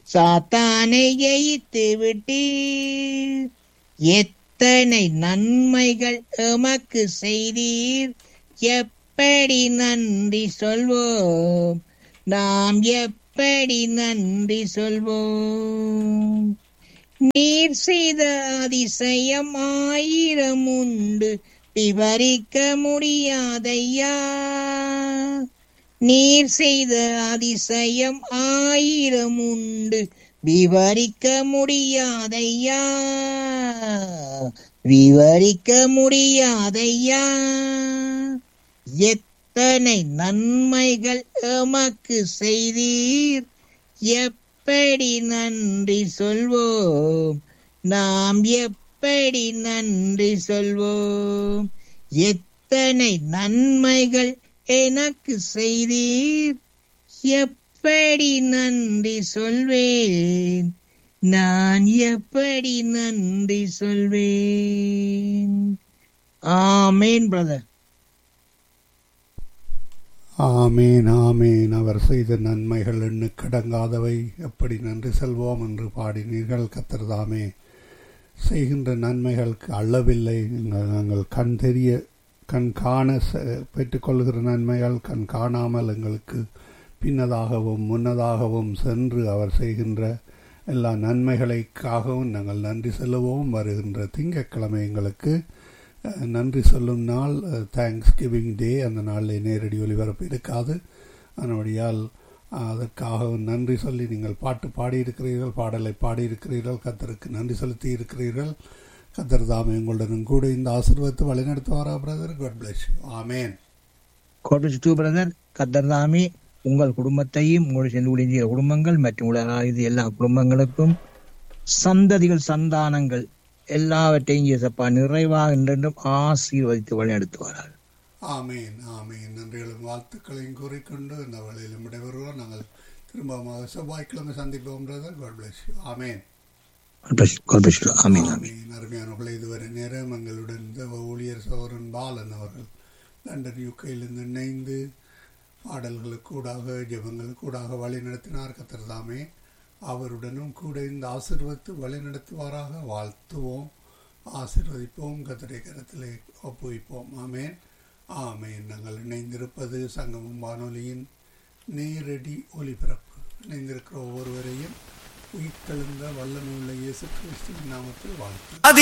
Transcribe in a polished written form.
சாத்தானை ஜெயித்து விட்டீர். எத்தனை நன்மைகள் எமக்கு செய்தீர். எப்படி நன்றி சொல்வோம், நாம் எப்படி நன்றி சொல்வோம். நீர் செய்த அதிசயம் 1000 உண்டு, விவரிக்க முடியாதையா. நீர் செய்த அதிசயம் 1000 உண்டு, விவரிக்க முடியாதையா. விவரிக்க முடியாதையா. எத்தனை நன்மைகள் எமக்கு செய்தீர். எப்படி நன்றி சொல்வோம், நாம் எப்படி நன்றி சொல்வோம். எத்தனை நன்மைகள் எனக்கு செய்தீர். எப்படி நன்றி சொல்வேன், நான் எப்படி நன்றி சொல்வேன். ஆமேன் பிரதர். ஆமேன் ஆமேன். அவர் செய்த நன்மைகள் எண்ணுக்கடங்காதவை, எப்படி நன்றி செல்வோம் என்று பாடினீர்கள். கர்த்தர் தாமே செய்கின்ற நன்மைகளுக்கு அளவில்லை. நாங்கள் கண் காண பெற்றுக்கொள்கிற நன்மைகள், கண் காணாமல் எங்களுக்கு பின்னதாகவும் முன்னதாகவும் சென்று அவர் செய்கின்ற எல்லா நன்மைகளுக்காகவும் நாங்கள் நன்றி செல்லுவோம். வருகின்ற திங்கட்கிழமை எங்களுக்கு நன்றி சொல்லும் நாள், தேங்க்ஸ் கிவிங் டே. அந்த நாளில் நேரடி ஒலிபரப்பு இருக்காது. அதனுடையால் அதற்காக நன்றி சொல்லி நீங்கள் பாட்டு பாடியிருக்கிறீர்கள், பாடலை பாடியிருக்கிறீர்கள், கர்த்தருக்கு நன்றி செலுத்தி இருக்கிறீர்கள். கர்த்தர் தாமே உங்களுடன் கூட இந்த ஆசீர்வாதத்தை வழிநடத்துவாரா brother. God bless you. Amen. God bless you brother. கர்த்தர் தாமே உங்கள் குடும்பத்தையும் உங்களுடைய சேர்ந்து ஊழிய குடும்பங்கள் மற்றும் உலக எல்லா குடும்பங்களுக்கும் சந்ததிகள் சந்தானங்கள் எல்லாவற்றையும் இயேசப்பா நிறைவாக என்றென்றும் ஆசீர்வதித்து வழிநடத்துவார்கள். ஆமேன் ஆமேன். நன்றிகளும் வாழ்த்துக்களையும் கூறிக்கொண்டு இந்த வேளையிலும் விடைபெறுவோம். நாங்கள் திரும்பமாக செவ்வாய்க்கிழமை சந்திப்போம் பிரதர். God bless you. ஆமேன். அருமையானவர்களை, இதுவரை நேரம் எங்களுடன் ஊழியர் சகோதரன் பாலன் அவர்கள் லண்டன் யூகையிலிருந்து இணைந்து பாடல்களுக்கூடாக ஜெபங்களுக்கூடாக வழி நடத்தினார். கர்த்தர் தாமே அவருடனும் கூட இந்த ஆசீர்வதித்து வழி நடத்துவாராக. வாழ்த்துவோம், ஆசீர்வதிப்போம், கர்த்தருடைய கரத்திலே ஒப்புவிப்போம். ஆமேன் ஆமேன். நாங்கள் இணைந்திருப்பது சங்கமம் வானொலியின் நேரடி ஒலிபரப்பு. இணைந்திருக்கிற ஒவ்வொருவரையும் உயிர்த்தெழுந்த வல்லமையுள்ள இயேசு கிறிஸ்துவின் நாமத்தில் வாழ்த்து.